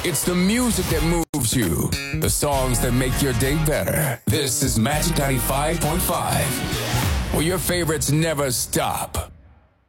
It's the music that moves you, the songs that make your day better. This is Magic 95.5, where your favorites never stop.